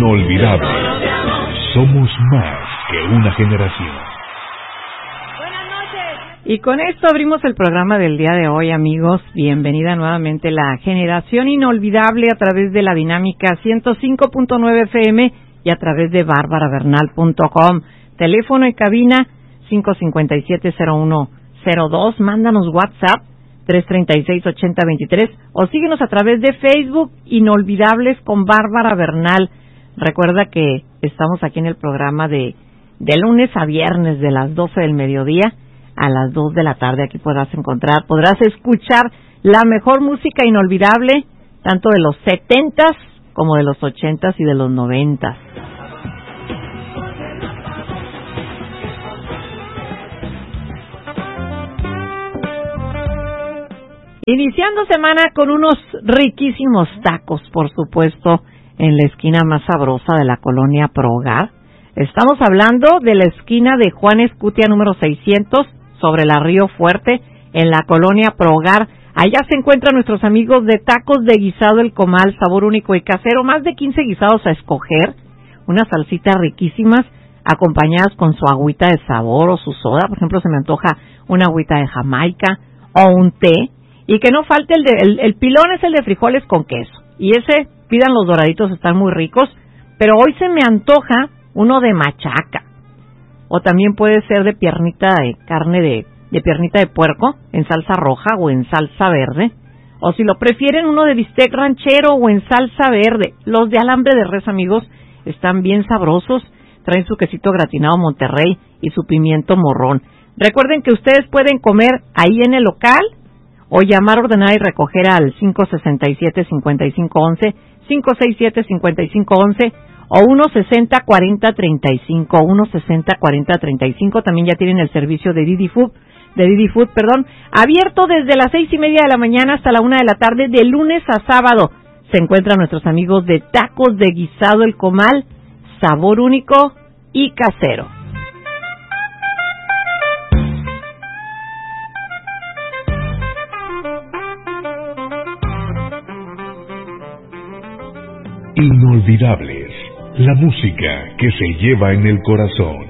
Inolvidable. Somos más que una generación. Y con esto abrimos el programa del día de hoy, amigos. Bienvenida nuevamente la Generación Inolvidable a través de la Dinámica 105.9 FM y a través de barbarabernal.com. Teléfono y cabina 557-0102. Mándanos WhatsApp 336-8023 o síguenos a través de Facebook Inolvidables con Bárbara Bernal. Recuerda que estamos aquí en el programa de lunes a viernes de las 12 del mediodía a las 2 de la tarde. Aquí podrás escuchar la mejor música inolvidable, tanto de los 70s como de los 80s y de los 90s. Iniciando semana con unos riquísimos tacos, por supuesto, en la esquina más sabrosa de la colonia Prohogar. Estamos hablando de la esquina de Juan Escutia número 600, sobre la Río Fuerte, en la colonia Prohogar. Allá se encuentran nuestros amigos de Tacos de Guisado El Comal, sabor único y casero, más de 15 guisados a escoger, unas salsitas riquísimas, acompañadas con su agüita de sabor o su soda. Por ejemplo, se me antoja una agüita de Jamaica o un té. Y que no falte el pilón, es el de frijoles con queso. Y ese, pidan los doraditos, están muy ricos. Pero hoy se me antoja uno de machaca. O también puede ser de piernita de carne de piernita de puerco, en salsa roja o en salsa verde. O si lo prefieren, uno de bistec ranchero o en salsa verde. Los de alambre de res, amigos, están bien sabrosos. Traen su quesito gratinado Monterrey y su pimiento morrón. Recuerden que ustedes pueden comer ahí en el local o llamar, ordenar y recoger al 567-5511, 567-5511 o 160-4035, 160-4035. También ya tienen el servicio de Didi Food, abierto desde las 6:30 de la mañana hasta la 1 de la tarde, de lunes a sábado. Se encuentran nuestros amigos de Tacos de Guisado El Comal, sabor único y casero. Inolvidables, la música que se lleva en el corazón.